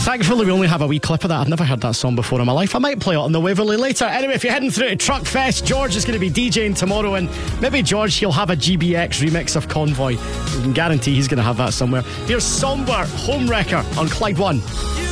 Thankfully, we only have a wee clip of that. I've never heard that song before in my life. I might play it on the Waverley later. Anyway, if you're heading through to Truckfest, George is going to be DJing tomorrow, and maybe George, he'll have a GBX remix of Convoy. You can guarantee he's going to have that somewhere. Here's Somber, Homewrecker on Clyde One.